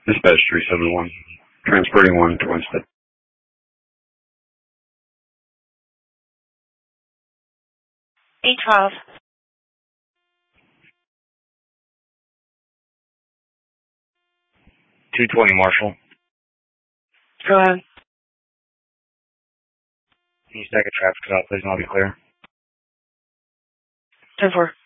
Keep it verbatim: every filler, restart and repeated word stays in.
Dispatch three seven one. Transporting one to Winston. eight twelve. two twenty, Marshall. Go ahead. Can you stack a traffic stop, please, and I'll be clear? ten four.